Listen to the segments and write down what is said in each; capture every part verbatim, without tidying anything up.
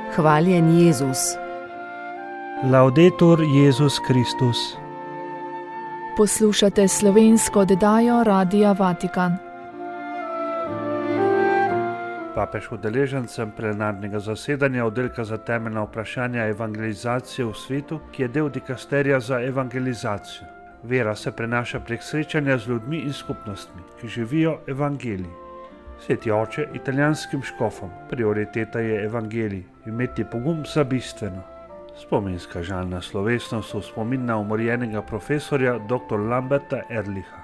Hvaljen Jezus. Laudetur Jezus Kristus. Poslušate slovensko oddajo Radia Vatikan. Papež udeležencem plenarnega zasedanja oddelka za temeljna vprašanja evangelizacije v svetu, ki je del dikasterija za evangelizacijo. Vera se prenaša prek srečanja z ljudmi in skupnostmi, ki živijo evangelij. Sveti oče italijanskim škofom, prioriteta je evangelij, imeti pogum za bistveno. Spominska žalna slovesnost v spomin na umorjenega profesorja doktor Lamberta Ehrlicha.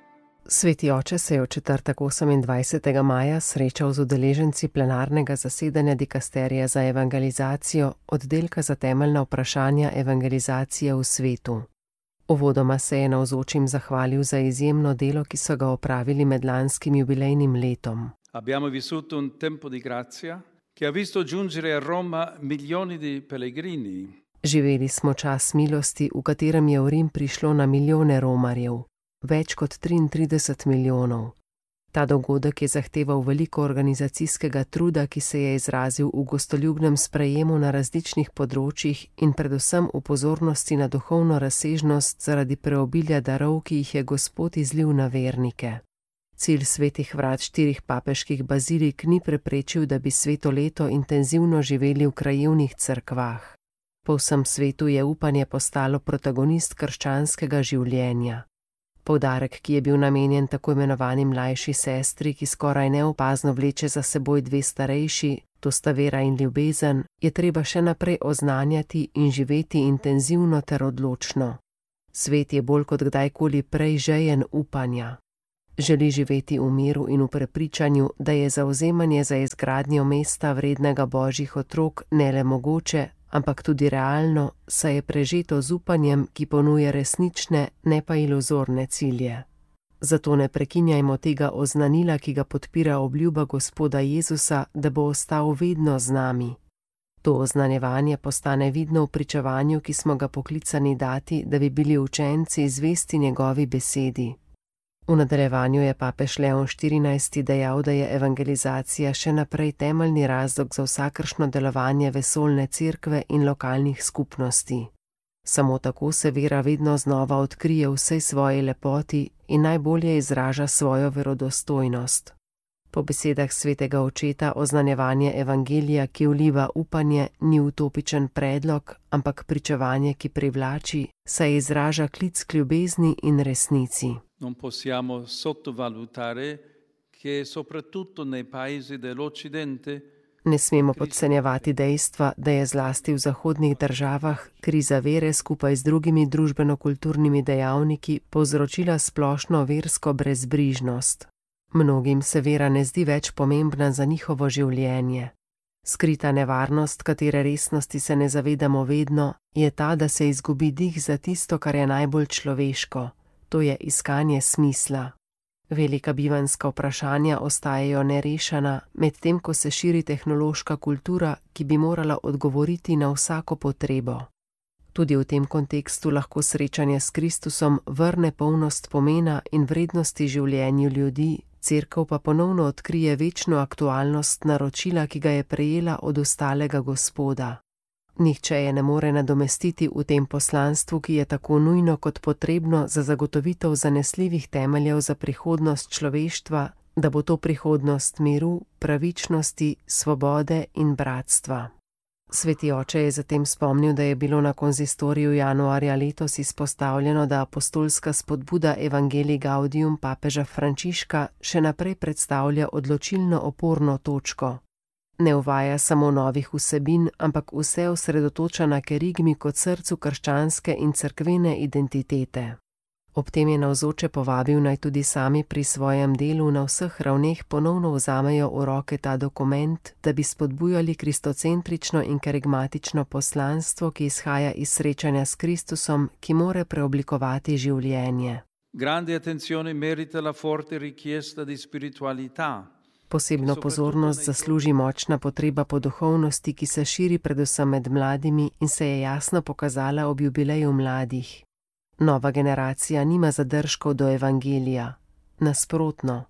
Sveti oče se je v četrtek osemindvajsetega maja srečal z udeleženci plenarnega zasedanja dikasterija za evangelizacijo, oddelka za temeljna vprašanja evangelizacije v svetu. Uvodoma se je navzočim zahvalil za izjemno delo, ki so ga opravili med lanskim jubilejnim letom. Abbiamo vissuto un tempo di grazia che ha visto giungere a Roma milioni di pellegrini. Živeli smo čas milosti, v katerem je v Rim prišlo na milijone romarjev, več kot triintrideset milijonov. Ta dogodek je zahteval veliko organizacijskega truda, ki se je izrazil v gostoljubnem sprejemu na različnih področjih in predvsem v pozornosti na duhovno razsežnost zaradi preobilja darov, ki jih je Gospod izlil na vernike. Cilj svetih vrat štirih papeških bazilik ni preprečil, da bi sveto leto intenzivno živeli v krajevnih cerkvah. Po vsem svetu je upanje postalo protagonist krščanskega življenja. Poudarek, ki je bil namenjen tako imenovani mlajši sestri, ki skoraj neopazno vleče za seboj dve starejši, to sta vera in ljubezen, je treba še naprej oznanjati in živeti intenzivno ter odločno. Svet je bolj kot kdajkoli prej žejen upanja. Želi živeti v miru in v prepričanju, da je zavzemanje za izgradnjo mesta vrednega božjih otrok ne le mogoče, ampak tudi realno, saj je prežeto z upanjem, ki ponuja resnične, ne pa iluzorne cilje. Zato ne prekinjajmo tega oznanila, ki ga podpira obljuba Gospoda Jezusa, da bo ostal vedno z nami. To oznanjevanje postane vidno v pričevanju, ki smo ga poklicani dati, da bi bili učenci zvesti njegovi besedi. V nadaljevanju je papež Leon štirinajsti dejal, da je evangelizacija še naprej temeljni razlog za vsakršno delovanje vesoljne cerkve in lokalnih skupnosti. Samo tako se vera vedno znova odkrije v vsej svoji lepoti in najbolje izraža svojo verodostojnost. Po besedah svetega očeta oznanjevanje evangelija, ki vliva upanje, ni utopičen predlog, ampak pričevanje, ki privlači, saj izraža klic k ljubezni in resnici. Non possiamo sottovalutare che soprattutto nei paesi dell'Occidente Ne smemo podcenjevati dejstva, da je zlasti v zahodnih državah kriza vere skupaj z drugimi družbeno-kulturnimi dejavniki povzročila splošno versko brezbrižnost. Mnogim se vera ne zdi več pomembna za njihovo življenje. Skrita nevarnost, katere resnosti se ne zavedamo vedno, je ta, da se izgubi dih za tisto, kar je najbolj človeško. To je iskanje smisla. Velika bivanjska vprašanja ostajajo nerešena, medtem ko se širi tehnološka kultura, ki bi morala odgovoriti na vsako potrebo. Tudi v tem kontekstu lahko srečanje s Kristusom vrne polnost pomena in vrednosti življenju ljudi, cerkev pa ponovno odkrije večno aktualnost naročila, ki ga je prejela od ostalega Gospoda. Nihče je ne more nadomestiti v tem poslanstvu, ki je tako nujno kot potrebno za zagotovitev zanesljivih temeljev za prihodnost človeštva, da bo to prihodnost miru, pravičnosti, svobode in bratstva. Sveti oče je zatem spomnil, da je bilo na konzistoriju januarja letos izpostavljeno, da apostolska spodbuda Evangelii Gaudium papeža Frančiška še naprej predstavlja odločilno oporno točko. Ne uvaja samo novih vsebin, ampak vse osredotoča na kerigmi kot srcu krščanske in cerkvene identitete. Ob tem je navzoče povabil naj tudi sami pri svojem delu na vseh ravneh ponovno vzamejo v roke ta dokument, da bi spodbujali kristocentrično in kerigmatično poslanstvo, ki izhaja iz srečanja s Kristusom, ki more preoblikovati življenje. Grande attenzione merita la forte richiesta di spiritualità. Posebno pozornost zasluži močna potreba po duhovnosti, ki se širi predvsem med mladimi in se je jasno pokazala ob jubileju mladih. Nova generacija nima zadržkov do evangelija. Nasprotno,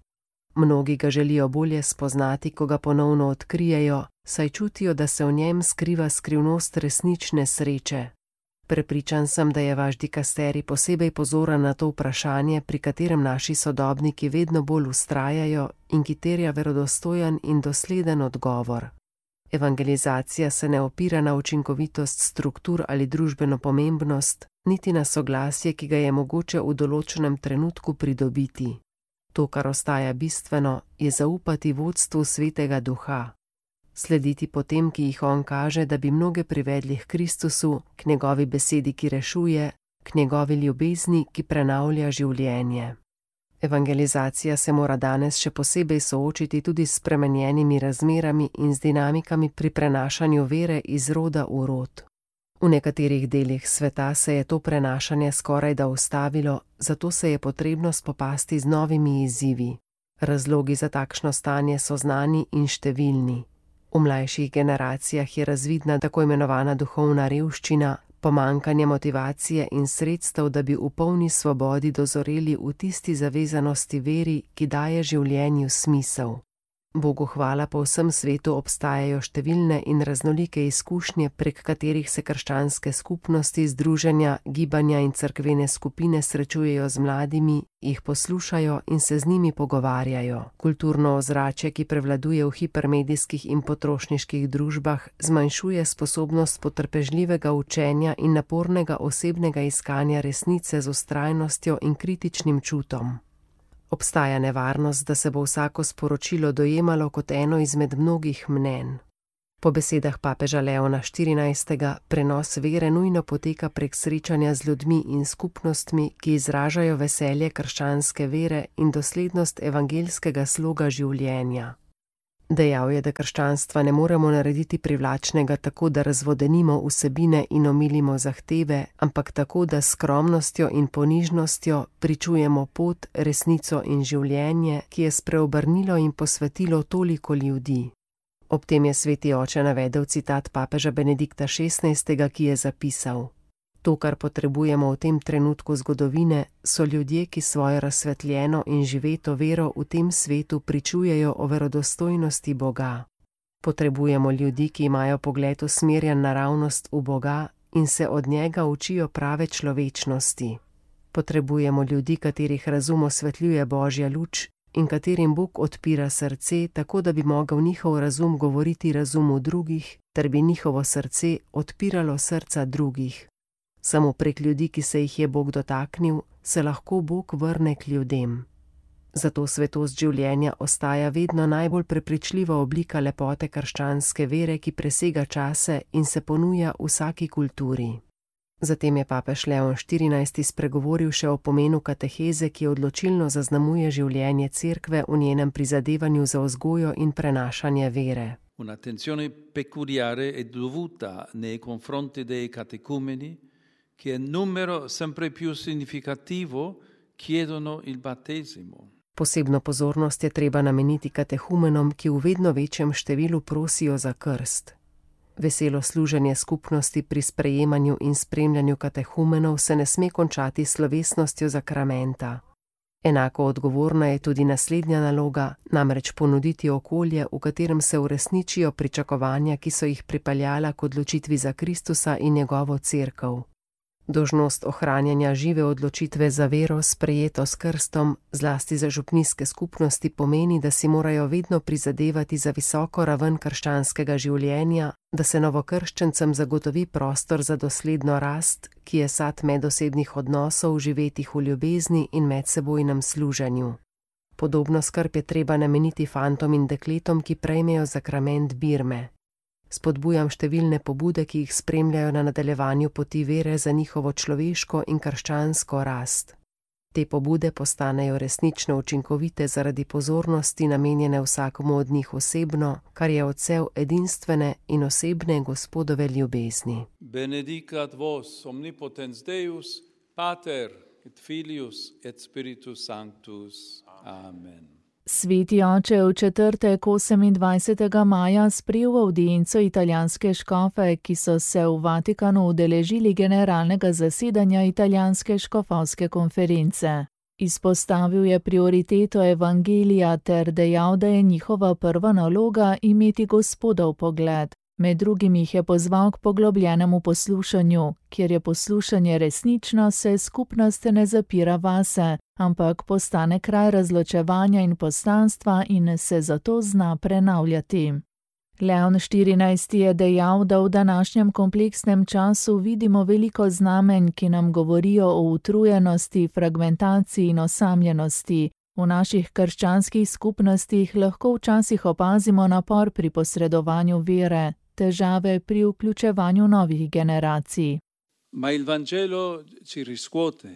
Mnogi ga želijo bolje spoznati, ko ga ponovno odkrijejo, saj čutijo, da se v njem skriva skrivnost resnične sreče. Prepričan sem, da je vaš dikasterij posebej pozoren na to vprašanje, pri katerem naši sodobniki vedno bolj vztrajajo in ki terja verodostojen in dosleden odgovor. Evangelizacija se ne opira na učinkovitost struktur ali družbeno pomembnost, niti na soglasje, ki ga je mogoče v določenem trenutku pridobiti. To, kar ostaja bistveno, je zaupati vodstvu Svetega Duha. Slediti potem, ki jih on kaže, da bi mnoge privedli k Kristusu, k njegovi besedi, ki rešuje, k njegovi ljubezni, ki prenavlja življenje. Evangelizacija se mora danes še posebej soočiti tudi s spremenjenimi razmerami in z dinamikami pri prenašanju vere iz roda v rod. V nekaterih delih sveta se je to prenašanje skorajda ustavilo, zato se je potrebno spopasti z novimi izzivi. Razlogi za takšno stanje so znani in številni. V mlajših generacijah je razvidna tako imenovana duhovna revščina, pomanjkanje motivacije in sredstev, da bi v polni svobodi dozoreli v tisti zavezanosti veri, ki daje življenju smisel. Bogu hvala, po vsem svetu obstajajo številne in raznolike izkušnje, prek katerih se krščanske skupnosti, združenja, gibanja in cerkvene skupine srečujejo z mladimi, jih poslušajo in se z njimi pogovarjajo. Kulturno ozračje, ki prevladuje v hipermedijskih in potrošniških družbah, zmanjšuje sposobnost potrpežljivega učenja in napornega osebnega iskanja resnice z vztrajnostjo in kritičnim čutom. Obstaja nevarnost, da se bo vsako sporočilo dojemalo kot eno izmed mnogih mnenj. Po besedah papeža Leona štirinajstega prenos vere nujno poteka prek srečanja z ljudmi in skupnostmi, ki izražajo veselje krščanske vere in doslednost evangeljskega sloga življenja. Dejal je, da krščanstva ne moremo narediti privlačnega tako, da razvodenimo vsebine in omilimo zahteve, ampak tako, da s skromnostjo in ponižnostjo pričujemo pot, resnico in življenje, ki je spreobrnilo in posvetilo toliko ljudi. Ob tem je sveti oče navedel citat papeža Benedikta šestnajstega, ki je zapisal: To, kar potrebujemo v tem trenutku zgodovine, so ljudje, ki svojo razsvetljeno in živeto vero v tem svetu pričujejo o verodostojnosti Boga. Potrebujemo ljudi, ki imajo pogled usmerjen naravnost v Boga in se od njega učijo prave človečnosti. Potrebujemo ljudi, katerih razum osvetljuje Božja luč in katerim Bog odpira srce, tako da bi mogel njihov razum govoriti razumu drugih, ter bi njihovo srce odpiralo srca drugih. Samo prek ljudi, ki se jih je Bog dotaknil, se lahko Bog vrne k ljudem. Zato svetost življenja ostaja vedno najbolj prepričljiva oblika lepote krščanske vere, ki presega čase in se ponuja vsaki kulturi. Zatem je papež Leon štirinajsti spregovoril še o pomenu kateheze, ki odločilno zaznamuje življenje cerkve v njenem prizadevanju za vzgojo in prenašanje vere. Un'attenzione peculiare è dovuta nei confronti dei catecumeni che in numero sempre più significativo chiedono il battesimo. Posebno pozornost je treba nameniti katehumenom, ki v vedno večjem številu prosijo za krst. Veselo služenje skupnosti pri sprejemanju in spremljanju katehumenov se ne sme končati s slovesnostjo zakramenta. Enako odgovorna je tudi naslednja naloga, namreč ponuditi okolje, v katerem se uresničijo pričakovanja, ki so jih pripeljala k odločitvi za Kristusa in njegovo cerkev. Dolžnost ohranjanja žive odločitve za vero, sprejeto s krstom, zlasti za župnijske skupnosti, pomeni, da si morajo vedno prizadevati za visoko raven krščanskega življenja, da se novokrščencem zagotovi prostor za dosledno rast, ki je sad medosebnih odnosov, živetih v ljubezni in medsebojnem služenju. Podobno skrb je treba nameniti fantom in dekletom, ki prejmejo zakrament birme. Spodbujam številne pobude, ki jih spremljajo na nadaljevanju poti vere za njihovo človeško in krščansko rast. Te pobude postanejo resnično učinkovite zaradi pozornosti namenjene vsakomu od njih osebno, kar je odsev edinstvene in osebne Gospodove ljubezni. Benedicat vos omnipotens Deus, Pater et Filius et Spiritus Sanctus. Amen. Sveti oče je v četrtek osemindvajsetega maja sprejel avdienco italijanske škofe, ki so se v Vatikanu udeležili generalnega zasedanja italijanske škofovske konference. Izpostavil je prioriteto evangelija ter dejal, da je njihova prva naloga imeti Gospodov pogled. Med drugim jih je pozval k poglobljenemu poslušanju, kjer je poslušanje resnično, se skupnost ne zapira vase, ampak postane kraj razločevanja in poslanstva in se zato zna prenavljati. Leon štirinajsti je dejal, da v današnjem kompleksnem času vidimo veliko znamenj, ki nam govorijo o utrujenosti, fragmentaciji in osamljenosti. V naših krščanskih skupnostih lahko včasih opazimo napor pri posredovanju vere, težave pri vključevanju novih generacij. Ma il Vangelo ci riscuote.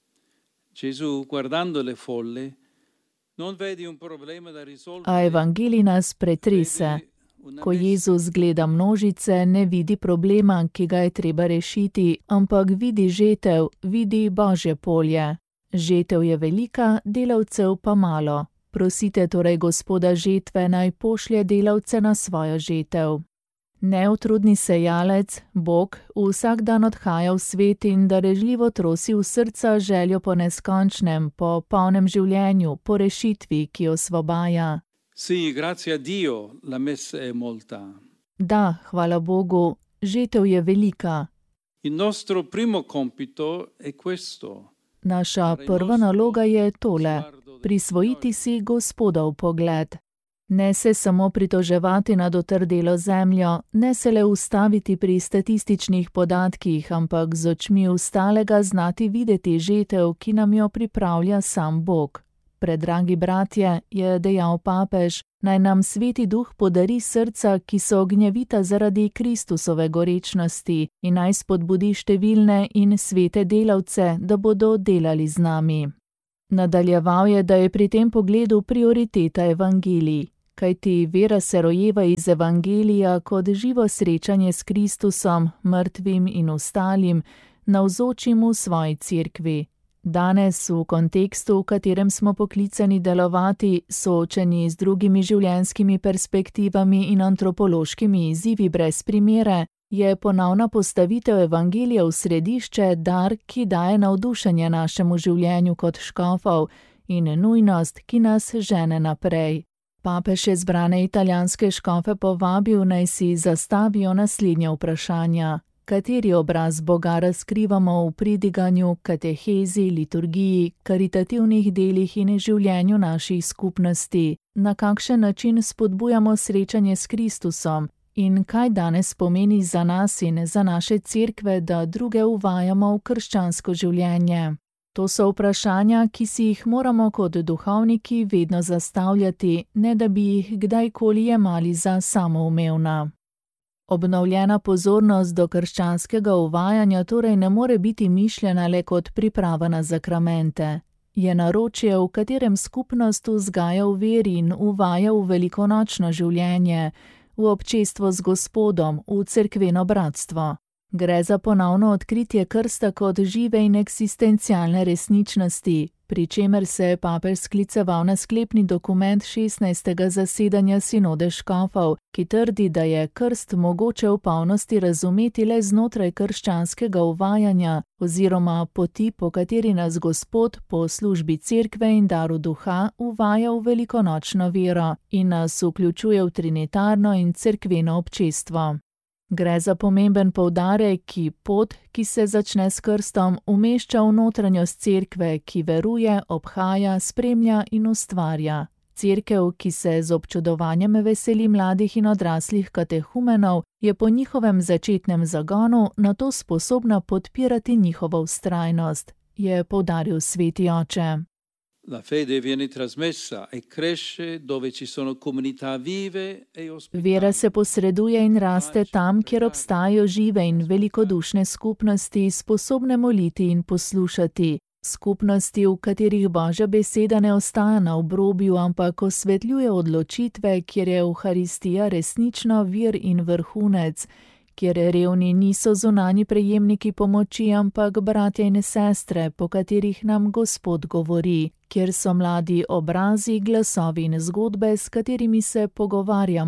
Gesù, guardando le folle, non vedi un problema da risolvere. A evangelij nas pretrese. Ko Jezus gleda množice, ne vidi problema, ki ga je treba rešiti, ampak vidi žetev, vidi Božje polje. Žetev je velika, delavcev pa malo. Prosite torej Gospoda žetve, naj pošlje delavce na svojo žetev. Neutrudni sejalec, Bog, vsak dan odhaja v svet in darežljivo trosi v srca željo po neskončnem, po polnem življenju, po rešitvi, ki osvobaja. Sì, grazie a Dio, la messa è molta. Da, hvala Bogu, žetev je velika. Il nostro primo compito è questo. Naša prva naloga je tole, prisvojiti si Gospodov pogled. Ne se samo pritoževati nad otrdelo zemljo, ne se le ustaviti pri statističnih podatkih, ampak z očmi ustalega znati videti žetev, ki nam jo pripravlja sam Bog. Predragi bratje, je dejal papež, naj nam Sveti Duh podari srca, ki so gnjevita zaradi Kristusove gorečnosti in naj spodbudi številne in svete delavce, da bodo delali z nami. Nadaljeval je, da je pri tem pogledu prioriteta evangelij, kajti vera se rojeva iz evangelija kot živo srečanje s Kristusom, mrtvim in ostalim, navzočim v svoji cerkvi. Danes, v kontekstu, v katerem smo poklicani delovati, soočeni z drugimi življenjskimi perspektivami in antropološkimi izzivi brez primere, je ponovna postavitev evangelija v središče dar, ki daje navdušenje našemu življenju kot škofov in nujnost, ki nas žene naprej. Papež je zbrane italijanske škofe povabil, naj si zastavijo naslednja vprašanja. Kateri obraz Boga razkrivamo v pridiganju, katehezi, liturgiji, karitativnih delih in življenju naših skupnosti? Na kakšen način spodbujamo srečanje s Kristusom? In kaj danes pomeni za nas in za naše cerkve, da druge uvajamo v krščansko življenje? To so vprašanja, ki si jih moramo kot duhovniki vedno zastavljati, ne da bi jih kdajkoli jemali za samoumevna. Obnovljena pozornost do krščanskega uvajanja torej ne more biti mišljena le kot priprava na zakramente. Je naročje, v katerem skupnost vzgaja v veri in uvaja v velikonočno življenje, v občestvo z Gospodom, v cerkveno bratstvo. Gre za ponovno odkritje krsta kot žive in eksistencialne resničnosti, pri čemer se je papež skliceval na sklepni dokument šestnajstega zasedanja sinode škofov, ki trdi, da je krst mogoče v polnosti razumeti le znotraj krščanskega uvajanja oziroma poti, po kateri nas Gospod po službi cerkve in daru duha uvaja v velikonočno vero in nas vključuje v trinitarno in cerkveno občestvo. Gre za pomemben poudarek, ki pot, ki se začne s krstom, umešča v notranjost cerkve, ki veruje, obhaja, spremlja in ustvarja. Cerkev, ki se z občudovanjem veseli mladih in odraslih katehumenov, je po njihovem začetnem zagonu nato sposobna podpirati njihovo vztrajnost, je poudaril sveti oče. La fede viene trasmessa e cresce dove ci sono comunità vive e ospitanti. Vera se posreduje in raste tam, kjer obstajajo žive in velikodušne skupnosti, sposobne moliti in poslušati. Skupnosti, v katerih Božja beseda ne ostaja na obrobju, ampak osvetljuje odločitve, kjer je Evharistija resnično vir in vrhunec, kjer revni niso zunanji prejemniki pomoči, ampak bratje in sestre, po katerih nam Gospod govori, kjer so mladi obrazi, glasovi in zgodbe, s katerimi se pogovarjamo,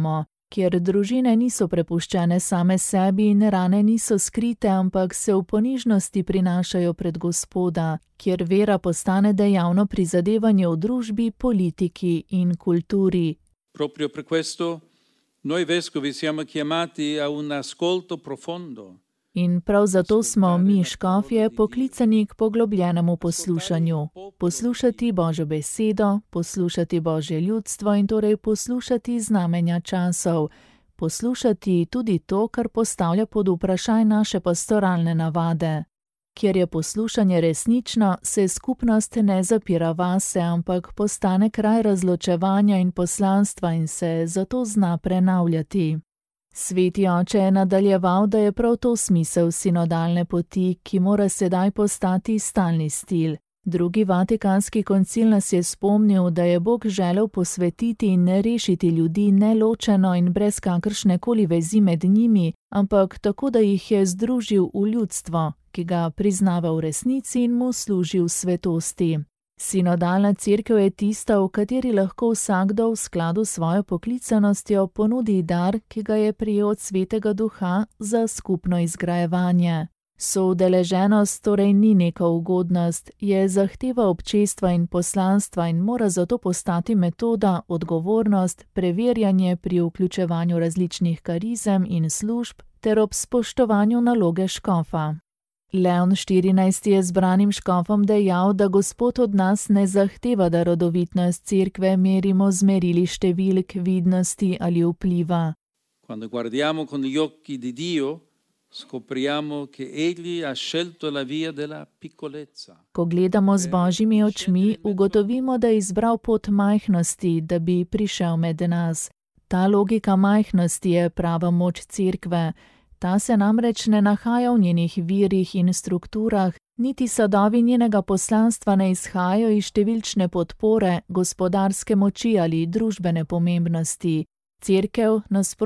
kjer družine niso prepuščene same sebi in rane niso skrite, ampak se v ponižnosti prinašajo pred Gospoda, kjer vera postane dejavno prizadevanje v družbi, politiki in kulturi. Proprio per questo noi vescovi siamo chiamati a un ascolto profondo. In prav zato smo mi, škofje, poklicani k poglobljenemu poslušanju. Poslušati Božjo besedo, poslušati Božje ljudstvo in torej poslušati znamenja časov. Poslušati tudi to, kar postavlja pod vprašaj naše pastoralne navade. Kjer je poslušanje resnično, se skupnost ne zapira vase, ampak postane kraj razločevanja in poslanstva in se zato zna prenavljati. Sveti oče je nadaljeval, da je prav to smisel sinodalne poti, ki mora sedaj postati stalni stil. Drugi vatikanski koncil nas je spomnil, da je Bog želel posvetiti in ne rešiti ljudi neločeno in brez kakršnekoli vezi med njimi, ampak tako, da jih je združil v ljudstvo, ki ga priznava v resnici in mu služi v svetosti. Sinodalna cerkev je tista, v kateri lahko vsakdo v skladu s svojo poklicanostjo ponudi dar, ki ga je prejel od Svetega Duha za skupno izgrajevanje. Soudeleženost torej ni neka ugodnost, je zahteva občestva in poslanstva in mora zato postati metoda, odgovornost, preverjanje pri vključevanju različnih karizem in služb ter ob spoštovanju naloge škofa. Leon štirinajsti je zbranim škofom dejal, da Gospod od nas ne zahteva, da rodovitnost cerkve merimo z merili številk, vidnosti ali vpliva. Quando guardiamo con gli occhi di Dio, scopriamo che Egli ha scelto la via della piccolezza. Ko gledamo z Božjimi očmi, ugotovimo, da je izbral pot majhnosti, da bi prišel med nas. Ta logika majhnosti je prava moč cerkve. Ta se namreč ne nahaja v njenih virih in strukturah, niti sadovi njenega poslanstva ne izhajajo iz številčne podpore, gospodarske moči ali družbene pomembnosti. Cerkev nasprotno